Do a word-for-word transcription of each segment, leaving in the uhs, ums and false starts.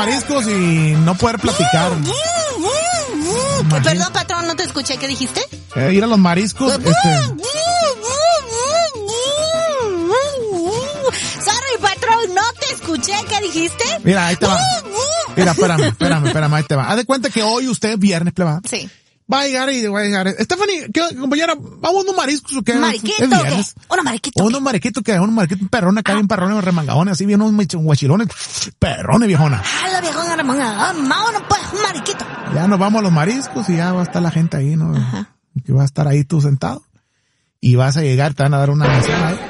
mariscos y no poder platicar. Perdón, patrón, no te escuché. ¿Qué dijiste? Eh, ir a los mariscos. este... Sorry, patrón, no te escuché. ¿Qué dijiste? Mira, ahí te va. Mira, espérame, espérame, espérame, ahí te va. Haz de cuenta que hoy usted, viernes, plebada. Sí. Va a llegar y va a llegar. Stephanie, ¿qué, compañera? ¿Vamos a unos mariscos o qué? ¿Mariquito? Es viernes. ¿Qué? ¿Unos mariquitos? Unos mariquitos que, unos mariquitos, un perrón acá, bien perrones, remangadones, así, bien unos guachilones, perrones, viejona. Ah, la viejona remangada. Vámonos, pues, un mariquito. Ya nos vamos a los mariscos y ya va a estar la gente ahí, ¿no? Ajá. Y va a estar ahí tú sentado. Y vas a llegar, te van a dar una mesa ahí.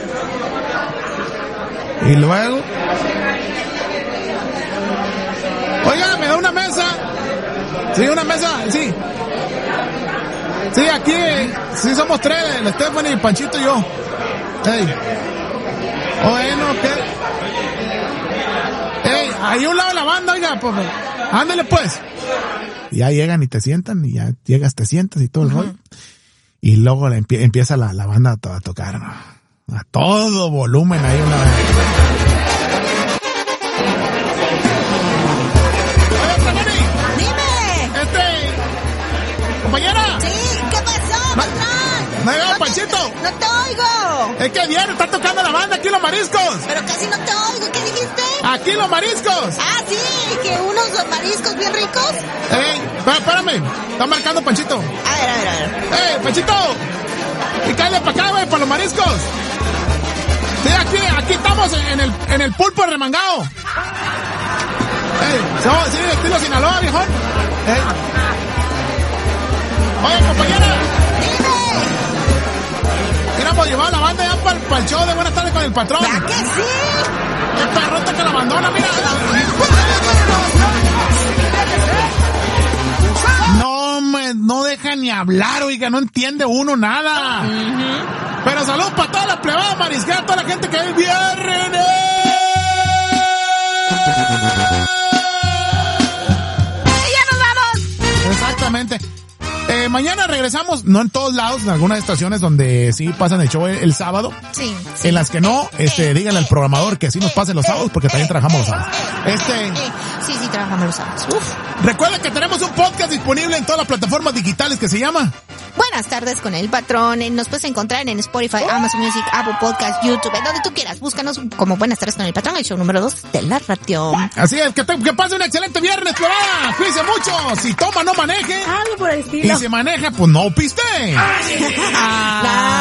Y luego... Oiga, ¿me da una mesa? Sí, una mesa, sí. Sí, aquí, sí somos tres, el Stephanie, Panchito y yo. Ey. Bueno, ¿qué? Ey, ahí a un lado de la banda, oiga, pues, ándale pues. Y ya llegan y te sientan, y ya llegas, te sientas y todo el uh-huh. rollo. Y luego la empie- empieza la, la banda a, to- a tocar, ¿no? A todo volumen ahí una vez. Compañera. Sí, ¿qué pasó, patrón? ¿No ha llegado no Panchito? Te, no te oigo. Es que ayer está tocando la banda aquí los mariscos. Pero casi no te oigo. ¿Qué dijiste? Aquí los mariscos. Ah, sí, que unos mariscos bien ricos. Ey, espérame, está marcando Panchito. A ver, a ver, a ver. Ey, Panchito. Y cállate para acá, güey, para los mariscos. Sí, aquí, aquí estamos en el, en el pulpo remangado. Ey, somos, sí, estilo Sinaloa, viejón. Ey. Oye, compañera. Dime. Hubiéramos llevado la banda ya para, para el show de Buenas Tardes con el Patrón. ¿Verdad que sí? ¡Qué perrota que la abandona, mira! No, me, no deja ni hablar, oiga, no entiende uno nada. Uh-huh. Pero saludos para toda la plebada marisquera, toda la gente que es viernes. ¡Y ya nos vamos! Exactamente. Eh, mañana regresamos, no en todos lados, en algunas estaciones donde sí pasan el show el, el sábado. Sí, sí. En las que no, este, díganle al programador que sí nos pasen los sábados porque también trabajamos los sábados. Este. Sí, sí, trabajamos los sábados. Uf. Recuerden que tenemos un podcast disponible en todas las plataformas digitales que se llama Buenas Tardes con el Patrón. Nos puedes encontrar en Spotify, Amazon Music, Apple Podcast, YouTube, donde tú quieras. Búscanos como Buenas Tardes con el Patrón, el show número dos de la radio. Así es, que, te, que pase un excelente viernes, plebada. Cuídense mucho. Si toma, no maneje. Algo por el estilo. Y si maneja, pues no piste. Ah.